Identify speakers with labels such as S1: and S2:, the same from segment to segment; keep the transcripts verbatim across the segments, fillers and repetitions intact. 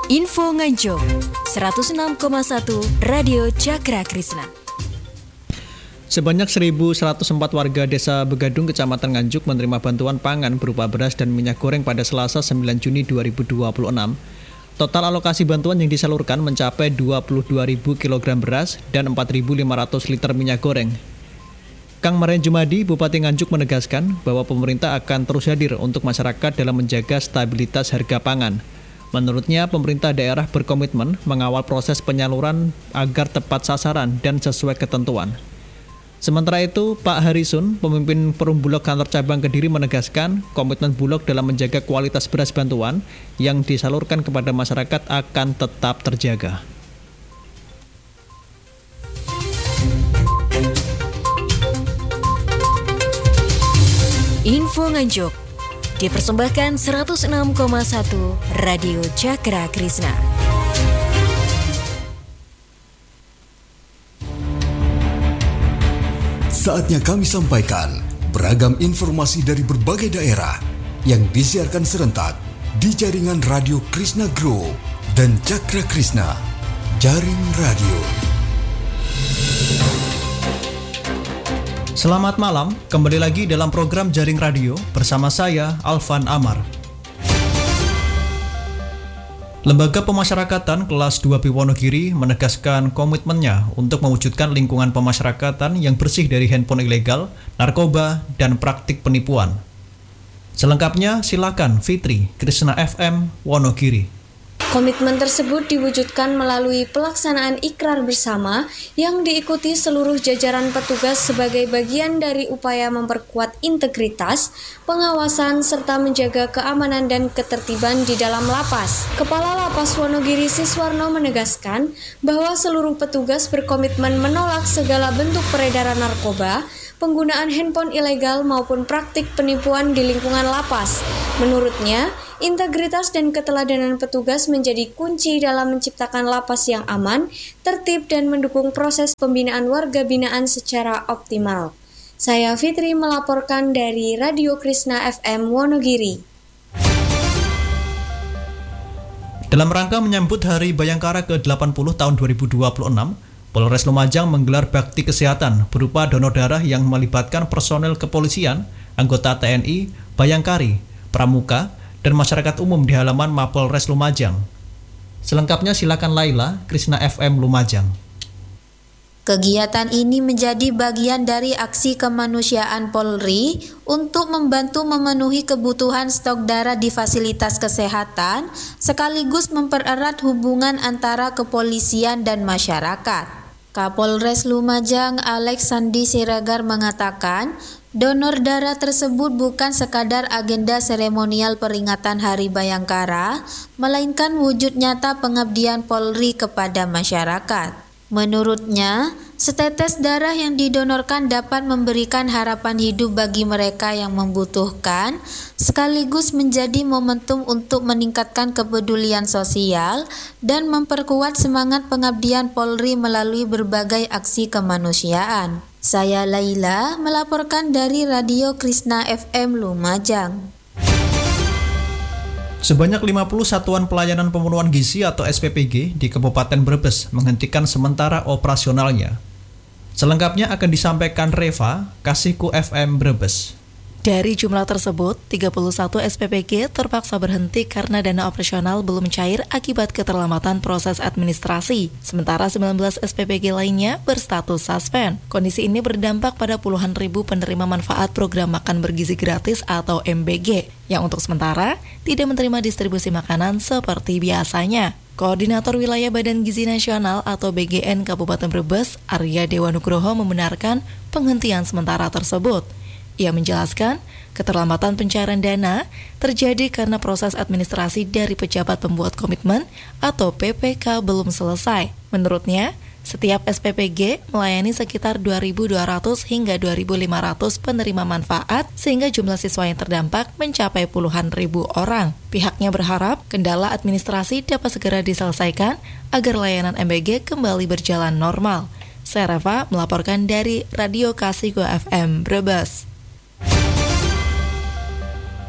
S1: Info Nganjuk seratus enam koma satu Radio Cakra Krisna.
S2: Sebanyak seribu seratus empat warga desa Begadung, Kecamatan Nganjuk menerima bantuan pangan berupa beras dan minyak goreng pada Selasa sembilan Juni dua ribu dua puluh enam. Total alokasi bantuan yang disalurkan mencapai dua puluh dua ribu kilogram beras dan empat ribu lima ratus liter minyak goreng. Kang Maren Jumadi, Bupati Nganjuk menegaskan bahwa pemerintah akan terus hadir untuk masyarakat dalam menjaga stabilitas harga pangan. Menurutnya, pemerintah daerah berkomitmen mengawal proses penyaluran agar tepat sasaran dan sesuai ketentuan. Sementara itu, Pak Harisun, pemimpin Perum Bulog Kantor Cabang Kediri menegaskan komitmen Bulog dalam menjaga kualitas beras bantuan yang disalurkan kepada masyarakat akan tetap terjaga.
S1: Info Nganjuk dipersembahkan seratus enam koma satu Radio Cakra Krisna.
S3: Saatnya kami sampaikan beragam informasi dari berbagai daerah yang disiarkan serentak di jaringan Radio Krisna Group dan Cakra Krisna, Jaring Radio.
S2: Selamat malam, kembali lagi dalam program Jaring Radio bersama saya, Alvan Amar. Lembaga Pemasyarakatan Kelas dua B Wonogiri menegaskan komitmennya untuk mewujudkan lingkungan pemasyarakatan yang bersih dari handphone ilegal, narkoba, dan praktik penipuan. Selengkapnya silakan Fitri, Krisna F M, Wonogiri.
S4: Komitmen tersebut diwujudkan melalui pelaksanaan ikrar bersama yang diikuti seluruh jajaran petugas sebagai bagian dari upaya memperkuat integritas, pengawasan, serta menjaga keamanan dan ketertiban di dalam lapas. Kepala Lapas Wonogiri Siswarno menegaskan bahwa seluruh petugas berkomitmen menolak segala bentuk peredaran narkoba, penggunaan handphone ilegal maupun praktik penipuan di lingkungan lapas. Menurutnya, integritas dan keteladanan petugas menjadi kunci dalam menciptakan lapas yang aman, tertib, dan mendukung proses pembinaan warga binaan secara optimal. Saya Fitri melaporkan dari Radio Krisna F M Wonogiri.
S2: Dalam rangka menyambut Hari Bayangkara ke delapan puluh tahun dua ribu dua puluh enam, Polres Lumajang menggelar bakti kesehatan berupa donor darah yang melibatkan personel kepolisian, anggota T N I, Bayangkari, Pramuka, dan masyarakat umum di halaman Mapolres Lumajang. Selengkapnya silakan Laila, Krisna F M Lumajang.
S5: Kegiatan ini menjadi bagian dari aksi kemanusiaan Polri untuk membantu memenuhi kebutuhan stok darah di fasilitas kesehatan, sekaligus mempererat hubungan antara kepolisian dan masyarakat. Kapolres Lumajang Alex Sandi Siregar mengatakan, donor darah tersebut bukan sekadar agenda seremonial peringatan Hari Bayangkara, melainkan wujud nyata pengabdian Polri kepada masyarakat. Menurutnya, setetes darah yang didonorkan dapat memberikan harapan hidup bagi mereka yang membutuhkan, sekaligus menjadi momentum untuk meningkatkan kepedulian sosial dan memperkuat semangat pengabdian Polri melalui berbagai aksi kemanusiaan. Saya Laila melaporkan dari Radio Krisna F M Lumajang.
S2: Sebanyak lima puluh satuan pelayanan pemenuhan gizi atau S P P G di Kabupaten Brebes menghentikan sementara operasionalnya. Selengkapnya akan disampaikan Reva, Kasihku F M Brebes.
S6: Dari jumlah tersebut, tiga puluh satu S P P G terpaksa berhenti karena dana operasional belum cair akibat keterlambatan proses administrasi. Sementara sembilan belas S P P G lainnya berstatus suspend. Kondisi ini berdampak pada puluhan ribu penerima manfaat program makan bergizi gratis atau M B G, yang untuk sementara tidak menerima distribusi makanan seperti biasanya. Koordinator Wilayah Badan Gizi Nasional atau B G N Kabupaten Brebes, Arya Dewa Nugroho membenarkan penghentian sementara tersebut. Ia menjelaskan, keterlambatan pencairan dana terjadi karena proses administrasi dari pejabat pembuat komitmen atau P P K belum selesai. Menurutnya, setiap S P P G melayani sekitar dua ribu dua ratus hingga dua ribu lima ratus penerima manfaat sehingga jumlah siswa yang terdampak mencapai puluhan ribu orang. Pihaknya berharap kendala administrasi dapat segera diselesaikan agar layanan M B G kembali berjalan normal. Saya Reva melaporkan dari Radio Kasihku F M Brebes.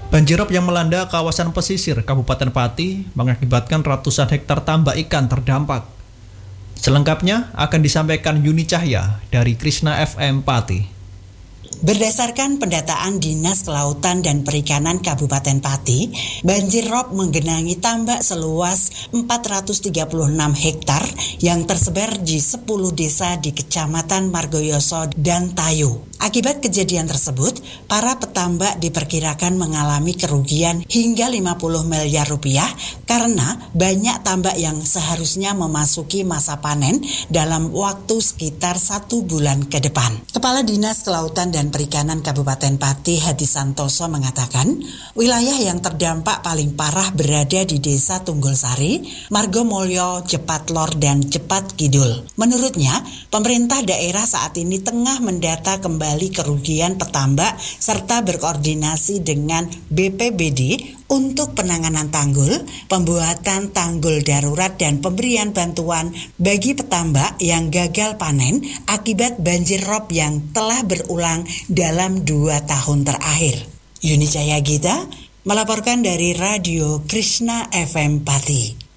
S2: Banjirop yang melanda kawasan pesisir Kabupaten Pati mengakibatkan ratusan hektar tambak ikan terdampak. Selengkapnya akan disampaikan Yuni Cahya dari Krishna F M Pati.
S7: Berdasarkan pendataan Dinas Kelautan dan Perikanan Kabupaten Pati, banjir rob menggenangi tambak seluas empat ratus tiga puluh enam hektar yang tersebar di sepuluh desa di Kecamatan Margoyoso dan Tayo. Akibat kejadian tersebut, para petambak diperkirakan mengalami kerugian hingga lima puluh miliar rupiah karena banyak tambak yang seharusnya memasuki masa panen dalam waktu sekitar satu bulan ke depan. Kepala Dinas Kelautan dan Perikanan Kabupaten Pati Hadi Santoso mengatakan, wilayah yang terdampak paling parah berada di Desa Tunggulsari, Margomulyo, Jepat Lor, dan Jepat Kidul. Menurutnya, pemerintah daerah saat ini tengah mendata kembali kerugian petambak serta berkoordinasi dengan B P B D untuk penanganan tanggul, pembuatan tanggul darurat, dan pemberian bantuan bagi petambak yang gagal panen akibat banjir rob yang telah berulang dalam dua tahun terakhir. Yuni Cahya Gita melaporkan dari Radio Krishna F M Pati.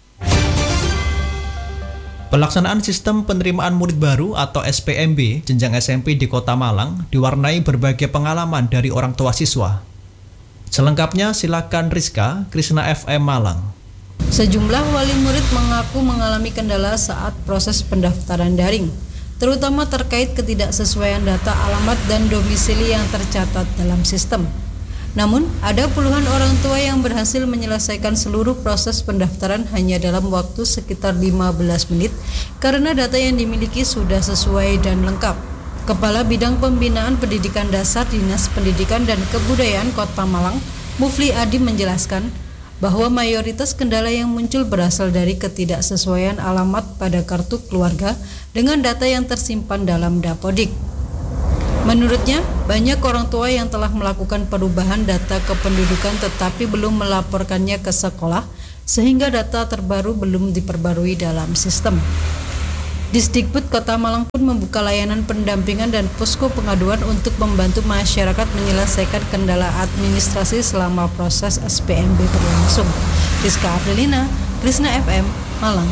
S2: Pelaksanaan sistem penerimaan murid baru atau S P M B jenjang S M P di Kota Malang diwarnai berbagai pengalaman dari orang tua siswa. Selengkapnya silakan Rizka, Krishna F M Malang.
S8: Sejumlah wali murid mengaku mengalami kendala saat proses pendaftaran daring, terutama terkait ketidaksesuaian data alamat dan domisili yang tercatat dalam sistem. Namun, ada puluhan orang tua yang berhasil menyelesaikan seluruh proses pendaftaran hanya dalam waktu sekitar lima belas menit karena data yang dimiliki sudah sesuai dan lengkap. Kepala Bidang Pembinaan Pendidikan Dasar Dinas Pendidikan dan Kebudayaan Kota Malang, Mufli Adi menjelaskan bahwa mayoritas kendala yang muncul berasal dari ketidaksesuaian alamat pada kartu keluarga dengan data yang tersimpan dalam Dapodik. Menurutnya, banyak orang tua yang telah melakukan perubahan data kependudukan tetapi belum melaporkannya ke sekolah, sehingga data terbaru belum diperbarui dalam sistem. Disdikbud Kota Malang pun membuka layanan pendampingan dan posko pengaduan untuk membantu masyarakat menyelesaikan kendala administrasi selama proses S P M B berlangsung. Rizka Aprilina, Krishna F M, Malang.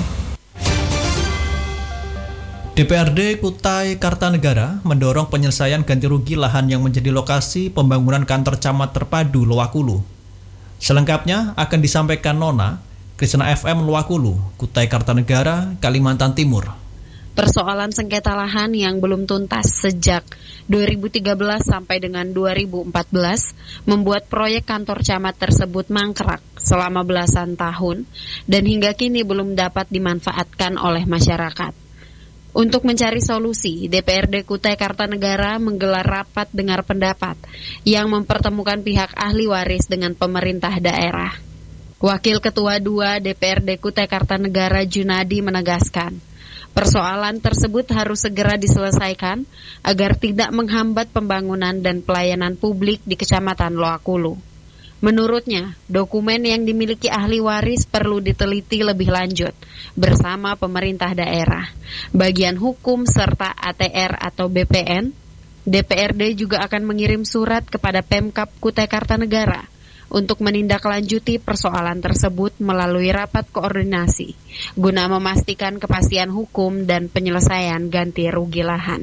S2: D P R D Kutai Kartanegara mendorong penyelesaian ganti rugi lahan yang menjadi lokasi pembangunan kantor camat terpadu Loakulu. Selengkapnya akan disampaikan Nona, Krishna F M Loakulu, Kutai Kartanegara, Kalimantan Timur.
S9: Persoalan sengketa lahan yang belum tuntas sejak dua ribu tiga belas sampai dengan dua ribu empat belas membuat proyek kantor camat tersebut mangkrak selama belasan tahun dan hingga kini belum dapat dimanfaatkan oleh masyarakat. Untuk mencari solusi, D P R D Kutai Kartanegara menggelar rapat dengar pendapat yang mempertemukan pihak ahli waris dengan pemerintah daerah. Wakil Ketua dua D P R D Kutai Kartanegara Junadi menegaskan, persoalan tersebut harus segera diselesaikan agar tidak menghambat pembangunan dan pelayanan publik di Kecamatan Loakulu. Menurutnya, dokumen yang dimiliki ahli waris perlu diteliti lebih lanjut bersama pemerintah daerah, bagian hukum serta A T R atau B P N. D P R D juga akan mengirim surat kepada Pemkab Kutai Kartanegara untuk menindaklanjuti persoalan tersebut melalui rapat koordinasi guna memastikan kepastian hukum dan penyelesaian ganti rugi lahan.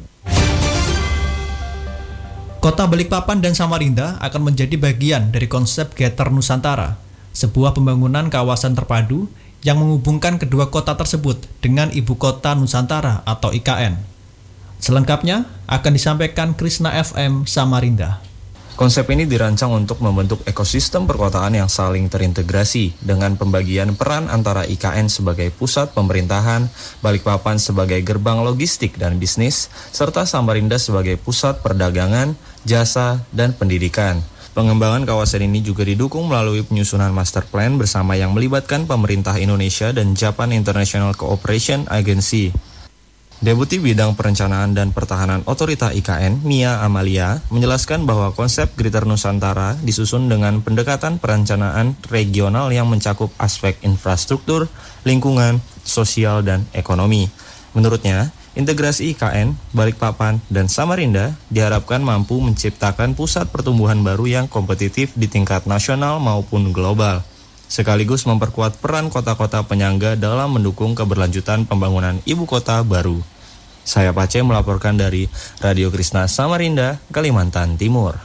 S2: Kota Balikpapan dan Samarinda akan menjadi bagian dari konsep Geter Nusantara, sebuah pembangunan kawasan terpadu yang menghubungkan kedua kota tersebut dengan Ibu Kota Nusantara atau I K N. Selengkapnya akan disampaikan Krishna F M Samarinda.
S10: Konsep ini dirancang untuk membentuk ekosistem perkotaan yang saling terintegrasi dengan pembagian peran antara I K N sebagai pusat pemerintahan, Balikpapan sebagai gerbang logistik dan bisnis, serta Samarinda sebagai pusat perdagangan, jasa, dan pendidikan. Pengembangan kawasan ini juga didukung melalui penyusunan master plan bersama yang melibatkan pemerintah Indonesia dan Japan International Cooperation Agency. Deputi Bidang Perencanaan dan Pertahanan Otorita I K N, Mia Amalia, menjelaskan bahwa konsep Geter Nusantara disusun dengan pendekatan perencanaan regional yang mencakup aspek infrastruktur, lingkungan, sosial, dan ekonomi. Menurutnya, Integrasi I K N, Balikpapan, dan Samarinda diharapkan mampu menciptakan pusat pertumbuhan baru yang kompetitif di tingkat nasional maupun global, sekaligus memperkuat peran kota-kota penyangga dalam mendukung keberlanjutan pembangunan ibu kota baru. Saya Pace melaporkan dari Radio Krishna Samarinda, Kalimantan Timur.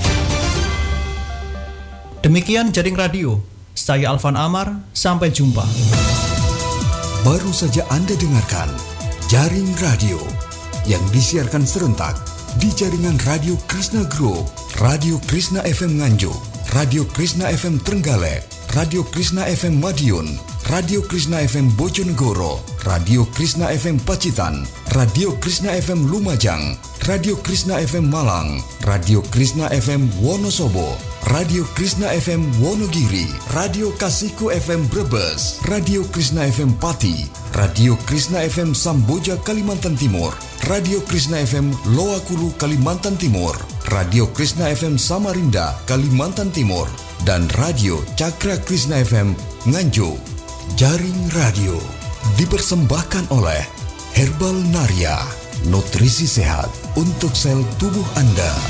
S2: Demikian Jaring Radio. Saya Alvan Amar, sampai jumpa.
S3: Baru saja Anda dengarkan Jaring Radio yang disiarkan serentak di jaringan Radio Krishna Group, Radio Krishna F M Nganjuk, Radio Krishna F M Trenggalek, Radio Krishna F M Madiun, Radio Krishna F M Bojonegoro, Radio Krishna F M Pacitan, Radio Krishna F M Lumajang, Radio Krishna F M Malang, Radio Krishna F M Wonosobo, Radio Krishna F M Wonogiri, Radio Kasihku F M Brebes, Radio Krishna F M Pati, Radio Krishna F M Samboja Kalimantan Timur, Radio Krishna F M Loakulu Kalimantan Timur, Radio Krishna F M Samarinda Kalimantan Timur, dan Radio Cakra Krishna F M Nganjuk. Jaring Radio dipersembahkan oleh Herbal Naria, nutrisi sehat untuk sel tubuh Anda.